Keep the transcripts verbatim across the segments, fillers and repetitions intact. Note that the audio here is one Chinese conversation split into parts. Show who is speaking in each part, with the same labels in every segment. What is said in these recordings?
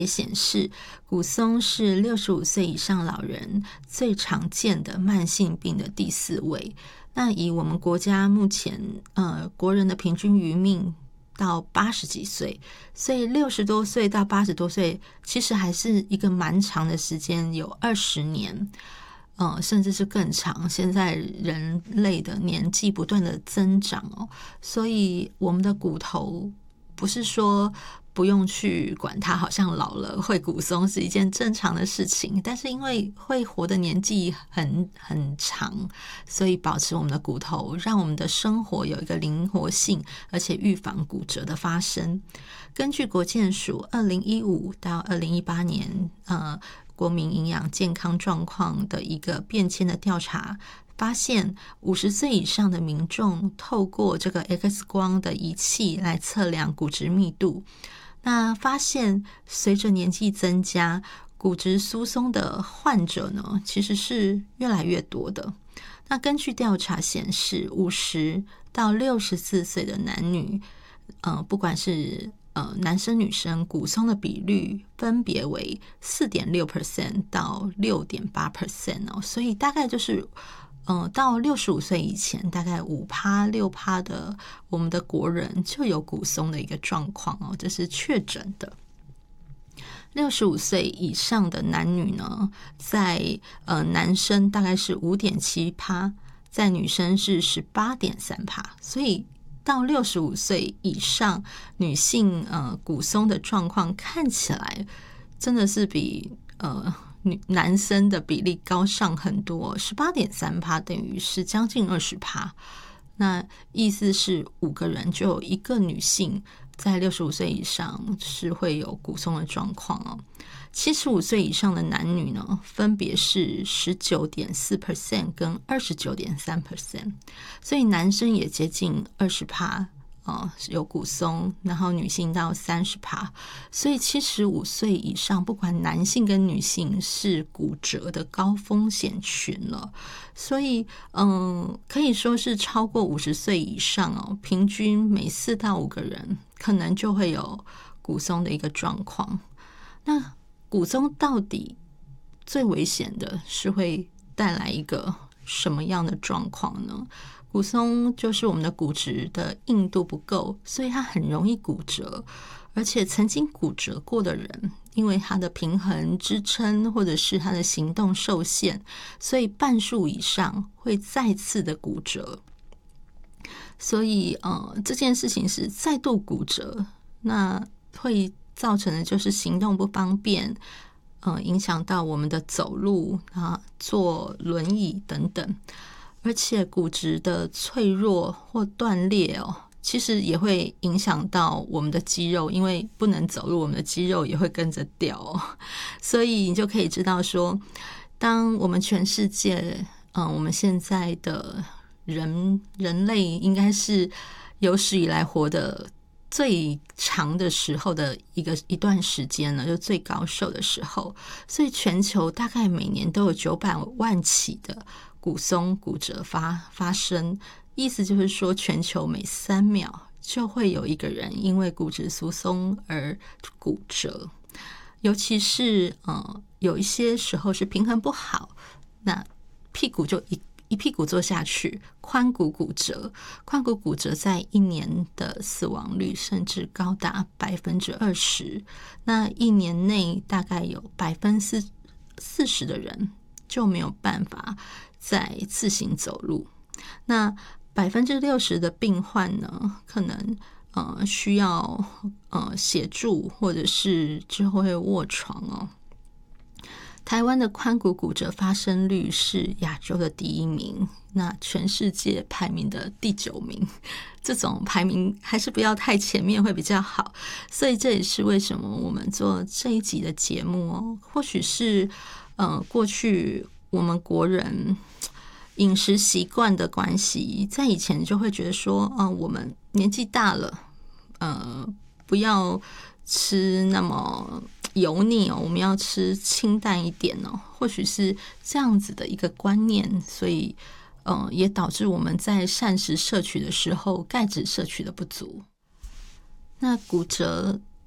Speaker 1: 也显示骨松是六十五岁以上老人最常见的慢性病的第四位。那以我们国家目前呃国人的平均余命到八十几岁，所以六十多岁到八十多岁其实还是一个蛮长的时间，有二十年。呃，甚至是更长。现在人类的年纪不断的增长哦，所以我们的骨头不是说不用去管它，好像老了会骨松是一件正常的事情。但是因为会活的年纪很很长，所以保持我们的骨头，让我们的生活有一个灵活性，而且预防骨折的发生。根据国健署二零一五到二零一八年呃。国民营养健康状况的一个变迁的调查，发现五十岁以上的民众透过这个 X 光的仪器来测量骨质密度，那发现随着年纪增加，骨质疏松的患者呢，其实是越来越多的。那根据调查显示，五十到六十四岁的男女，呃，不管是呃，男生女生骨松的比率分别为 百分之四点六 到 百分之六点八 哦，所以大概就是呃，到六十五岁以前，大概 百分之五到百分之六 的我们的国人就有骨松的一个状况哦，这是确诊的。六十五岁以上的男女呢，在呃男生大概是 五点七， 在女生是 十八点三， 所以到六十五岁以上女性呃骨松的状况看起来真的是比呃女男生的比例高上很多， 十八点三 等于是将近 百分之二十。 那意思是五个人就有一个女性在六十五岁以上是会有骨松的状况哦。七十五岁以上的男女呢，分别是 十九点四 跟 二十九点三， 所以男生也接近 百分之二十、呃、有骨松，然后女性到 百分之三十， 所以七十五岁以上不管男性跟女性是骨折的高风险群了。所以嗯，可以说是超过五十岁以上哦，平均每四到五个人可能就会有骨松的一个状况。那骨松到底最危险的是会带来一个什么样的状况呢？骨松就是我们的骨质的硬度不够，所以它很容易骨折，而且曾经骨折过的人，因为他的平衡支撑或者是他的行动受限，所以半数以上会再次的骨折。所以呃，这件事情是再度骨折，那会造成的就是行动不方便，呃，影响到我们的走路啊、坐轮椅等等。而且骨质的脆弱或断裂哦，其实也会影响到我们的肌肉，因为不能走路，我们的肌肉也会跟着掉哦。所以你就可以知道说，当我们全世界，嗯、呃，我们现在的人人类应该是有史以来活的最长的时候的一个一段时间呢，就最高寿的时候，所以全球大概每年都有九百万起的骨松骨折发发生，意思就是说，全球每三秒就会有一个人因为骨质疏松而骨折，尤其是呃有一些时候是平衡不好，那屁股就一一屁股坐下去，髋骨骨折，髋骨骨折在一年的死亡率甚至高达百分之二十，那一年内大概有百分之四十的人就没有办法再自行走路。那百分之六十的病患呢，可能呃需要呃协助，或者是之后会卧床哦。台湾的髋骨骨折发生率是亚洲的第一名，那全世界排名的第九名，这种排名还是不要太前面会比较好。所以这也是为什么我们做这一集的节目哦，或许是呃过去我们国人饮食习惯的关系，在以前就会觉得说，呃，我们年纪大了，呃，不要吃那么油腻哦，我们要吃清淡一点哦，或许是这样子的一个观念，所以呃，也导致我们在膳食摄取的时候，钙质摄取的不足。那骨折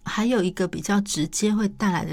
Speaker 1: 还有一个比较直接会带来的